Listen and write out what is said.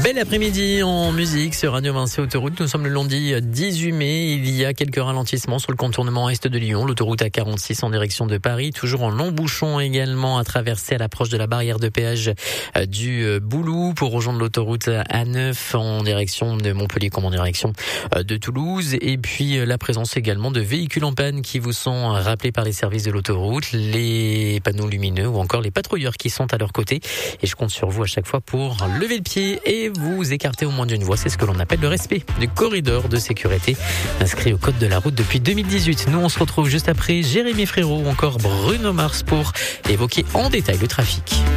Bel après-midi en musique sur Radio Vinci Autoroute. Nous sommes le lundi 18 mai. Il y a quelques ralentissements sur le contournement est de Lyon. L'autoroute A46 en direction de Paris. Toujours en long bouchon également à traverser à l'approche de la barrière de péage du Boulou pour rejoindre l'autoroute A9 en direction de Montpellier comme en direction de Toulouse. Et puis la présence également de véhicules en panne qui vous sont rappelés par les services de l'autoroute, les panneaux lumineux ou encore les patrouilleurs qui sont à leur côté. Et je compte sur vous à chaque fois pour lever le pied et vous écarter au moins d'une voie. C'est ce que l'on appelle le respect du corridor de sécurité inscrit au code de la route depuis 2018. Nous, on se retrouve juste après Jérémy Frérot ou encore Bruno Mars pour évoquer en détail le trafic.